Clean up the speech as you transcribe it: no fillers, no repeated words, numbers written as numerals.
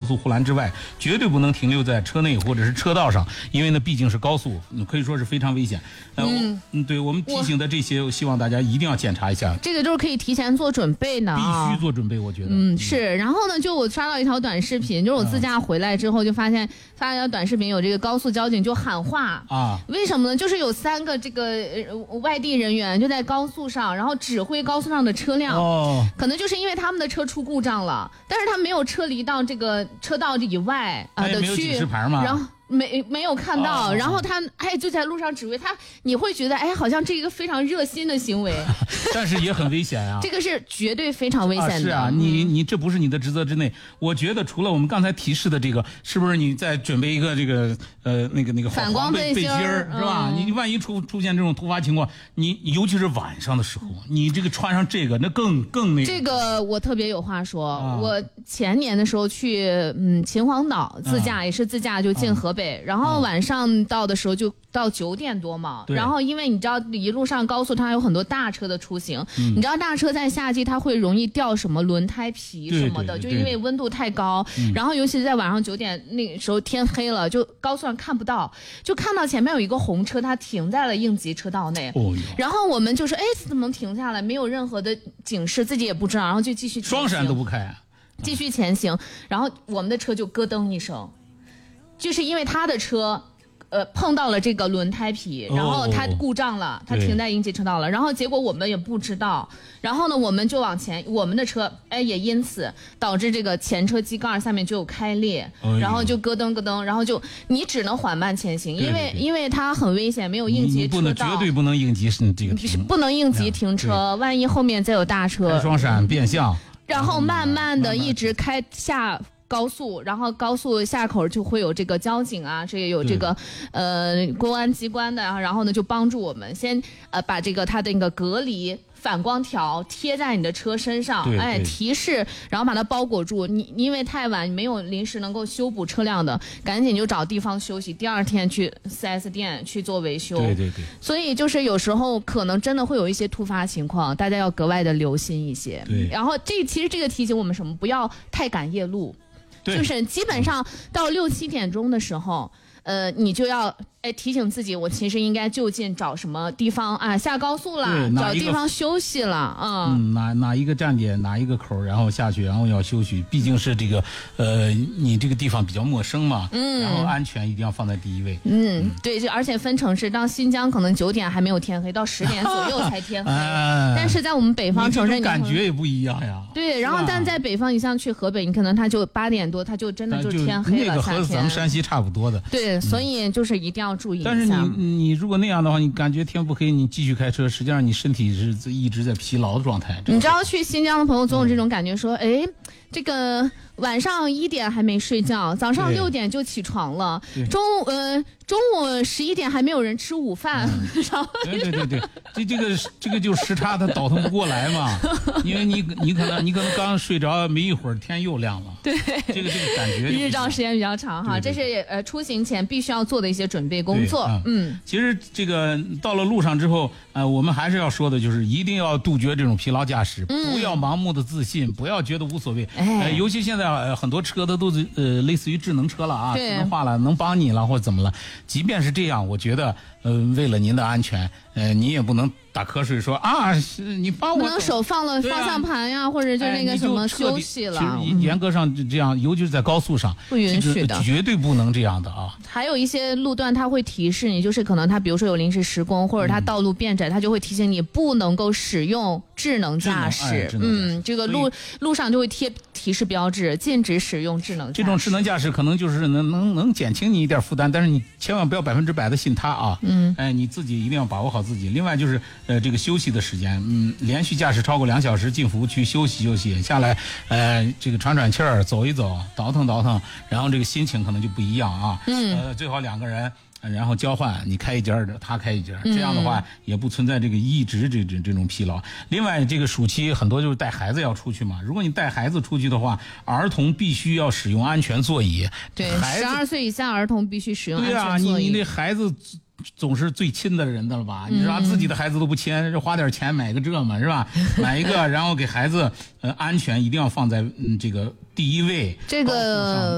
速护栏之外，绝对不能停留在车内或者是车道上，因为呢毕竟是高速，可以说是非常危险。对我们提醒的这些，希望大家一定要检查一下。 这个都是可以提前做准备的啊， 必须做准备，我觉得。 是。然后呢，就我刷到一条短视频，就是我自驾回来之后就发现发一条短视频，有这个高速交警就喊话啊，为什么呢？就是有3个这个外地人员就在高速上，然后指挥高速上的车辆，可能就是因为他们的车出故障了，但是他没有撤离到这个车道以外的区域，然后。没有看到，然后他就在路上指挥他，你会觉得好像这一个非常热心的行为， 但是也很危险啊。 这个是绝对非常危险的。 是啊，你这不是你的职责之内。我觉得除了我们刚才提示的这个，是不是你再准备一个这个那个反光背心儿是吧？你万一出现这种突发情况，你尤其是晚上的时候，你这个穿上这个那更那个。 这个我特别有话说，我前年的时候去秦皇岛自驾，也是自驾就进河北。然后晚上到的时候就到9点多嘛，然后因为你知道一路上高速它有很多大车的出行，你知道大车在夏季它会容易掉什么轮胎皮什么的，就因为温度太高，然后尤其是在晚上9点那个时候天黑了，就高速上看不到，就看到前面有一个红车，它停在了应急车道内，然后我们就说怎么能停下来，没有任何的警示，自己也不知道，然后就继续双闪都不开， 继续前行，然后我们的车就咯噔一声。就是因为他的车，碰到了这个轮胎皮，然后他故障了，他停在应急车道了，然后结果我们也不知道，然后呢我们就往前，我们的车也因此导致这个前车机盖下面就有开裂，然后就咯噔咯噔，然后就你只能缓慢前行，因为它很危险，没有应急车道， 绝对不能应急这个不能应急停车，万一后面再有大车， 开双闪变向， 然后慢慢的一直开下。高速，然后高速下口就会有这个交警啊，这也有这个公安机关的，然后呢就帮助我们先把这个它的那个隔离反光条贴在你的车身上，提示，然后把它包裹住。你因为太晚，没有临时能够修补车辆的，赶紧就找地方休息，第2天去 4S 店去做维修。 对。 所以就是有时候可能真的会有一些突发情况，大家要格外的留心一些。 对。 然后其实这个提醒我们什么？不要太赶夜路。就是基本上到6、7点钟的时候，你就要提醒自己，我其实应该就近找什么地方下高速了，找地方休息了哪一个站点，哪一个口，然后下去，然后要休息。毕竟是这个你这个地方比较陌生嘛，然后安全一定要放在第一位。 对，而且分城市，到新疆可能9点还没有天黑，到10点左右才天黑。但是在我们北方城市， 感觉也不一样呀。 对，然后但在北方，你像去河北，你可能它就8点多，它就真的就天黑了。 那个和咱们山西差不多的。 对，所以就是一定要注意一下。 但是你如果那样的话，你感觉天不黑，你继续开车，实际上你身体是一直在疲劳的状态。 你知道去新疆的朋友总有这种感觉，说这个晚上1点还没睡觉，早上6点就起床了，中午11点还没有人吃午饭，然后对，这个就时差它倒腾不过来嘛，因为你可能刚睡着没一会儿天又亮了， 对， 这个感觉日照时间比较长哈，这是出行前必须要做的一些准备工作。 其实这个到了路上之后，我们还是要说的就是一定要杜绝这种疲劳驾驶，不要盲目的自信，不要觉得无所谓。尤其现在很多车都是类似于智能车了啊，智能化了，能帮你了或者怎么了。即便是这样，我觉得为了您的安全，你也不能打瞌睡说你帮我不能手放了方向盘呀，或者就那个什么休息了。 其实严格上这样，尤其是在高速上不允许的， 绝对不能这样的啊。 还有一些路段它会提示你，就是可能它比如说有临时施工，或者它道路变窄，它就会提醒你不能够使用智能驾驶。这个路上就会贴提示标志，禁止使用智能驾驶。 这种智能驾驶可能就是能减轻你一点负担，但是你千万不要100%的信它啊。你自己一定要把握好自己。另外就是这个休息的时间，连续驾驶超过2小时进服务区休息下来，这个喘气儿，走一走，倒腾，然后这个心情可能就不一样啊。最好2个人。然后交换，你开一节的，他开一节，这样的话也不存在这个一直这种疲劳。另外，这个暑期很多就是带孩子要出去嘛，如果你带孩子出去的话，儿童必须要使用安全座椅。 对，12岁以下儿童必须使用安全座椅。 对啊，你那孩子总是最亲的人的了吧？你说自己的孩子都不亲，花点钱买个这嘛，是吧？买一个，然后给孩子安全一定要放在这个第一位。 这个